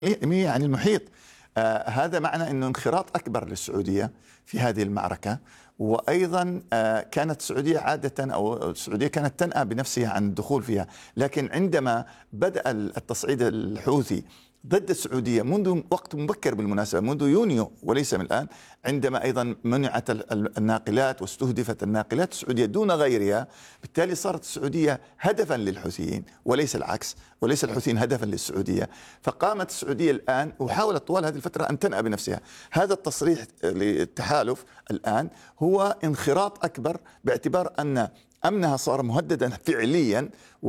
يعني المحيط. هذا معنى أنه انخراط أكبر للسعودية في هذه المعركة. وأيضا كانت السعودية عادة، أو السعودية كانت تنأى بنفسها عن الدخول فيها، لكن عندما بدأ التصعيد الحوثي ضد السعودية منذ وقت مبكر بالمناسبة، منذ يونيو وليس من الآن، عندما أيضا منعت الناقلات واستهدفت الناقلات السعودية دون غيرها، بالتالي صارت السعودية هدفا للحوثيين وليس العكس، وليس الحوثيين هدفا للسعودية. فقامت السعودية الآن وحاولت طوال هذه الفترة أن تنأى بنفسها. هذا التصريح للتحالف الآن هو انخراط أكبر، باعتبار أن أمنها صار مهددا فعليا،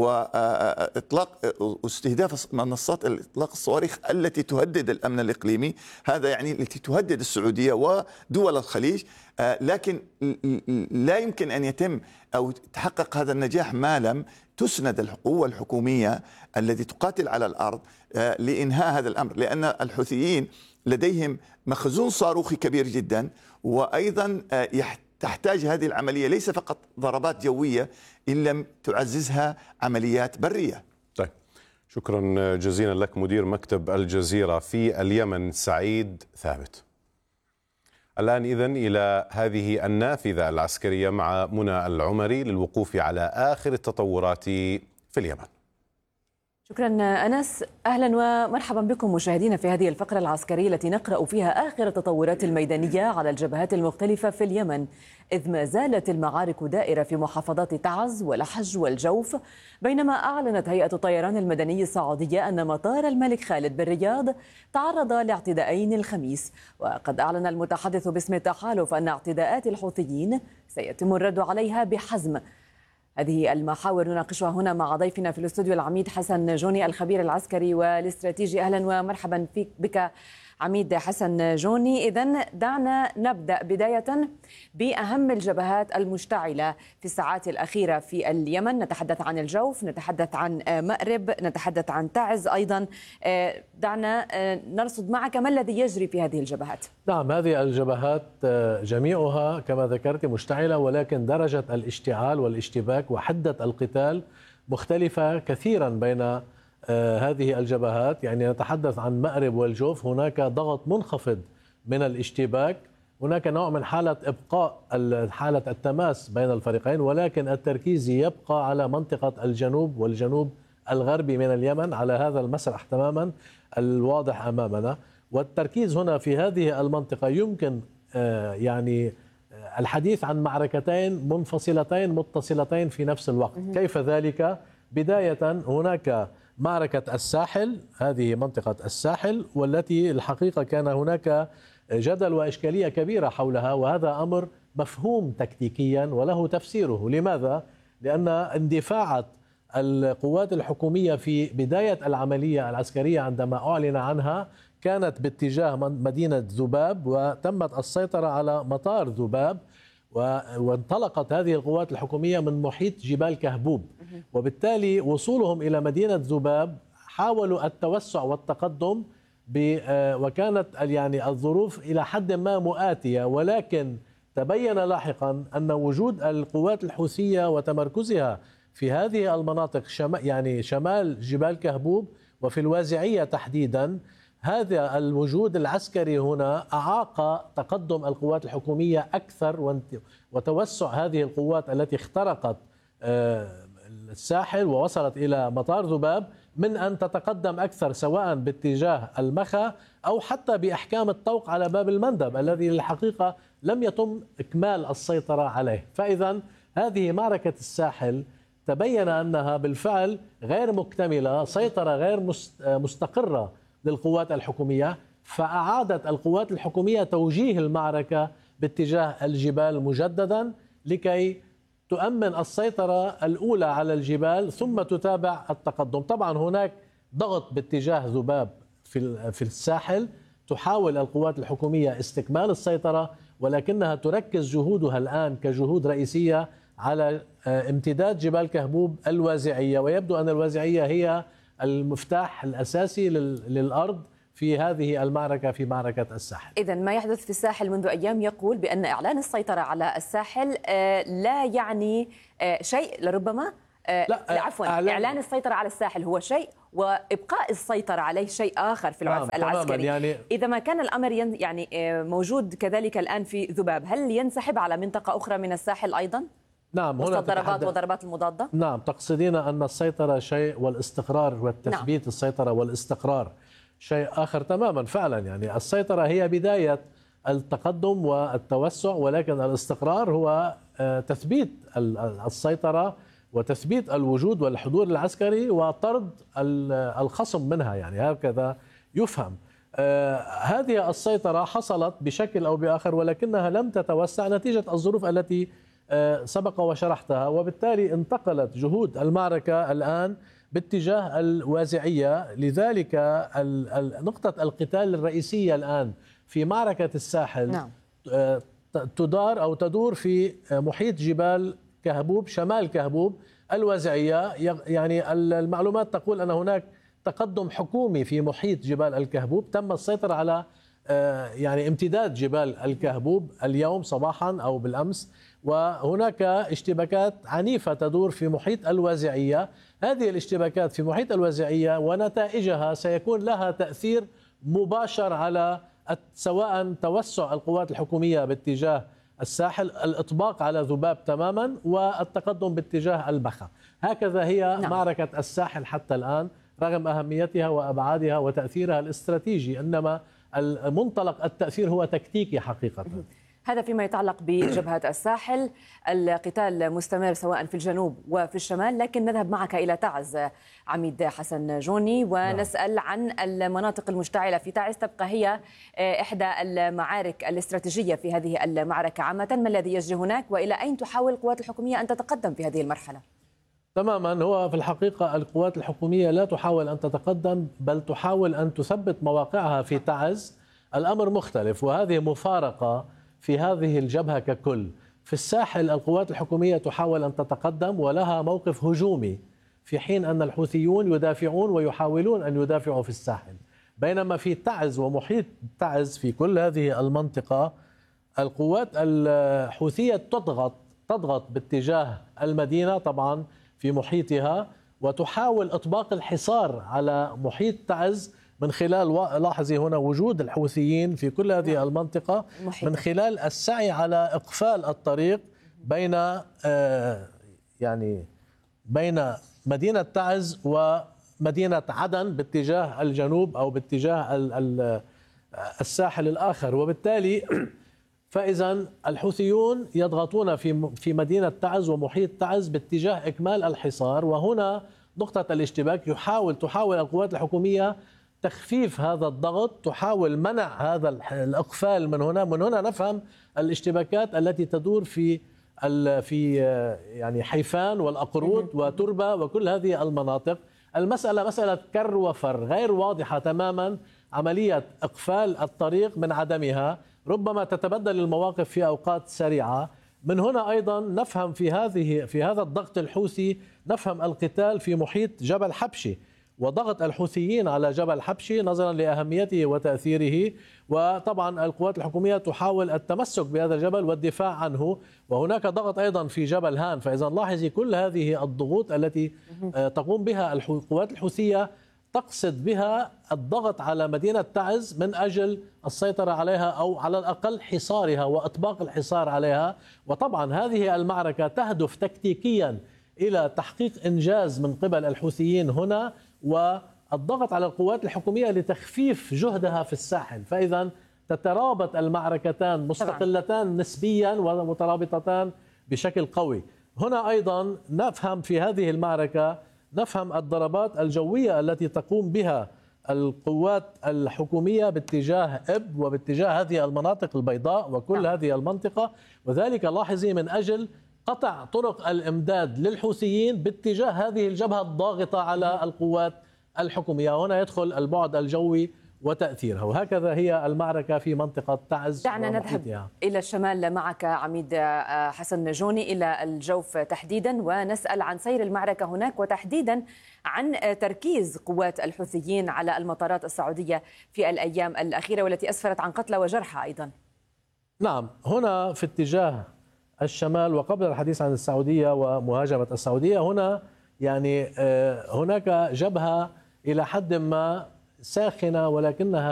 وإطلاق واستهداف منصات إطلاق الصواريخ التي تهدد الأمن الإقليمي، هذا يعني التي تهدد السعودية ودول الخليج. لكن لا يمكن أن يتم أو تحقق هذا النجاح ما لم تسند القوة الحكومية التي تقاتل على الأرض لإنهاء هذا الأمر، لأن الحوثيين لديهم مخزون صاروخي كبير جدا، وأيضا تحتاج هذه العملية ليس فقط ضربات جوية إن لم تعززها عمليات برية. طيب، شكرا جزيلا لك مدير مكتب الجزيرة في اليمن سعيد ثابت. الآن إذن إلى هذه النافذة العسكرية مع منى العمري للوقوف على آخر التطورات في اليمن. شكرا أنس. أهلا ومرحبا بكم مشاهدينا في هذه الفقرة العسكرية التي نقرأ فيها آخر التطورات الميدانية على الجبهات المختلفة في اليمن، إذ ما زالت المعارك دائرة في محافظات تعز ولحج والجوف، بينما أعلنت هيئة الطيران المدني السعودية أن مطار الملك خالد بالرياض تعرض لاعتداءين الخميس. وقد أعلن المتحدث باسم التحالف أن اعتداءات الحوثيين سيتم الرد عليها بحزم. هذه المحاور نناقشها هنا مع ضيفنا في الاستوديو العميد حسن جوني الخبير العسكري والاستراتيجي. أهلا ومرحبا بك عميد حسن جوني. إذن دعنا نبدأ بداية بأهم الجبهات المشتعلة في الساعات الأخيرة في اليمن. نتحدث عن الجوف، نتحدث عن مأرب، نتحدث عن تعز أيضا. دعنا نرصد معك ما الذي يجري في هذه الجبهات. نعم، هذه الجبهات جميعها كما ذكرت مشتعلة، ولكن درجة الاشتعال والاشتباك وحدة القتال مختلفة كثيرا بين هذه الجبهات. يعني نتحدث عن مأرب والجوف، هناك ضغط منخفض من الاشتباك، هناك نوع من حالة إبقاء حالة التماس بين الفريقين، ولكن التركيز يبقى على منطقة الجنوب والجنوب الغربي من اليمن على هذا المسرح تماما الواضح أمامنا. والتركيز هنا في هذه المنطقة يمكن يعني الحديث عن معركتين منفصلتين متصلتين في نفس الوقت. كيف ذلك؟ بداية هناك معركة الساحل، هذه منطقة الساحل، والتي الحقيقة كان هناك جدل وإشكالية كبيرة حولها، وهذا أمر مفهوم تكتيكيا وله تفسيره. لماذا؟ لأن اندفاعات القوات الحكومية في بداية العملية العسكرية عندما أعلن عنها كانت باتجاه مدينة ذباب، وتمت السيطرة على مطار ذباب، وانطلقت هذه القوات الحكومية من محيط جبال كهبوب، وبالتالي وصولهم إلى مدينة ذباب حاولوا التوسع والتقدم وكانت يعني الظروف إلى حد ما مؤاتية. ولكن تبين لاحقا أن وجود القوات الحوثية وتمركزها في هذه المناطق يعني شمال جبال كهبوب وفي الوازعية تحديدا، هذا الوجود العسكري هنا أعاق تقدم القوات الحكومية أكثر وتوسع هذه القوات التي اخترقت الساحل ووصلت إلى مطار ذباب من أن تتقدم أكثر، سواء باتجاه المخا أو حتى بأحكام الطوق على باب المندب الذي للحقيقة لم يتم إكمال السيطرة عليه. فإذا هذه معركة الساحل تبين أنها بالفعل غير مكتملة، سيطرة غير مستقرة للقوات الحكومية، فأعادت القوات الحكومية توجيه المعركة باتجاه الجبال مجددا لكي تؤمن السيطرة الأولى على الجبال ثم تتابع التقدم. طبعا هناك ضغط باتجاه ذباب في الساحل، تحاول القوات الحكومية استكمال السيطرة، ولكنها تركز جهودها الآن كجهود رئيسية على امتداد جبال كهبوب الوازعية، ويبدو أن الوازعية هي المفتاح الأساسي للأرض في هذه المعركة، في معركة الساحل. إذن ما يحدث في الساحل منذ أيام يقول بأن إعلان السيطرة على الساحل لا يعني شيء، لربما لا عفوا إعلان السيطرة على الساحل هو شيء وإبقاء السيطرة عليه شيء آخر في العرف العسكري. يعني إذا ما كان الأمر يعني موجود كذلك الآن في ذباب، هل ينسحب على منطقة أخرى من الساحل أيضا؟ نعم، هنا الضربات وضربات المضادة؟ نعم، تقصدين أن السيطرة شيء والاستقرار والتثبيت. نعم. السيطرة والاستقرار شيء آخر تماما فعلا. يعني السيطرة هي بداية التقدم والتوسع، ولكن الاستقرار هو تثبيت السيطرة وتثبيت الوجود والحضور العسكري وطرد الخصم منها، يعني هكذا يفهم. هذه السيطرة حصلت بشكل أو بآخر، ولكنها لم تتوسع نتيجة الظروف التي سبق وشرحتها، وبالتالي انتقلت جهود المعركة الآن باتجاه الوازعية. لذلك نقطة القتال الرئيسية الآن في معركة الساحل نعم. تدار أو تدور في محيط جبال كهبوب، شمال كهبوب الوازعية. يعني المعلومات تقول أن هناك تقدم حكومي في محيط جبال الكهبوب، تم السيطرة على يعني امتداد جبال الكهبوب اليوم صباحا أو بالأمس، وهناك اشتباكات عنيفة تدور في محيط الوازعية. هذه الاشتباكات في محيط الوازعية ونتائجها سيكون لها تأثير مباشر على سواء توسع القوات الحكومية باتجاه الساحل، الإطباق على ذباب تماما، والتقدم باتجاه البخا. هكذا هي نعم. معركة الساحل حتى الآن رغم أهميتها وأبعادها وتأثيرها الاستراتيجي، إنما المنطلق التأثير هو تكتيكي حقيقة. هذا فيما يتعلق بجبهة الساحل. القتال مستمر سواء في الجنوب وفي الشمال، لكن نذهب معك إلى تعز عميد حسن جوني ونسأل عن المناطق المشتعلة في تعز. تبقى هي إحدى المعارك الاستراتيجية في هذه المعركة عامة. ما الذي يجري هناك وإلى أين تحاول القوات الحكومية أن تتقدم في هذه المرحلة؟ تماما، هو في الحقيقة القوات الحكومية لا تحاول أن تتقدم، بل تحاول أن تثبت مواقعها في تعز. الأمر مختلف، وهذه مفارقة في هذه الجبهة ككل. في الساحل القوات الحكومية تحاول أن تتقدم ولها موقف هجومي، في حين أن الحوثيون يدافعون ويحاولون أن يدافعوا في الساحل. بينما في تعز ومحيط تعز في كل هذه المنطقة القوات الحوثية تضغط باتجاه المدينة طبعا في محيطها، وتحاول إطباق الحصار على محيط تعز من خلال لاحظي هنا وجود الحوثيين في كل هذه المنطقة من خلال السعي على إقفال الطريق بين يعني بين مدينة تعز ومدينة عدن باتجاه الجنوب أو باتجاه الساحل الآخر. وبالتالي فإذا الحوثيون يضغطون في مدينة تعز ومحيط تعز باتجاه إكمال الحصار، وهنا نقطة الاشتباك. تحاول القوات الحكومية تخفيف هذا الضغط، تحاول منع هذا الإقفال من هنا نفهم الاشتباكات التي تدور في يعني حيفان والأقرود وتربة وكل هذه المناطق. المسألة مسألة كر وفر غير واضحة تماما. عملية إقفال الطريق من عدمها ربما تتبدل المواقف في أوقات سريعة. من هنا أيضا نفهم في هذا الضغط الحوثي نفهم القتال في محيط جبل حبشي وضغط الحوثيين على جبل حبشي نظرا لأهميته وتأثيره. وطبعا القوات الحكومية تحاول التمسك بهذا الجبل والدفاع عنه، وهناك ضغط أيضا في جبل هان. فإذا لاحظي كل هذه الضغوط التي تقوم بها القوات الحوثية تقصد بها الضغط على مدينة تعز من أجل السيطرة عليها أو على الأقل حصارها وإطباق الحصار عليها. وطبعا هذه المعركة تهدف تكتيكيا إلى تحقيق إنجاز من قبل الحوثيين هنا والضغط على القوات الحكومية لتخفيف جهدها في الساحل. فإذا تترابط المعركتان مستقلتان نسبيا ومترابطتان بشكل قوي. هنا أيضا نفهم في هذه المعركة نفهم الضربات الجوية التي تقوم بها القوات الحكومية باتجاه إب وباتجاه هذه المناطق البيضاء وكل هذه المنطقة، وذلك لاحظي من أجل قطع طرق الإمداد للحوثيين باتجاه هذه الجبهة الضاغطة على القوات الحكومية. هنا يدخل البعد الجوي وتأثيرها، وهكذا هي المعركة في منطقة تعز. دعنا نذهب إلى الشمال معك عميد حسن جوني إلى الجوف تحديدا ونسأل عن سير المعركة هناك، وتحديدا عن تركيز قوات الحوثيين على المطارات السعودية في الأيام الأخيرة والتي أسفرت عن قتلى وجرحى أيضا. نعم، هنا في اتجاه الشمال وقبل الحديث عن السعودية ومهاجمة السعودية، هنا يعني هناك جبهة إلى حد ما ساخنة ولكنها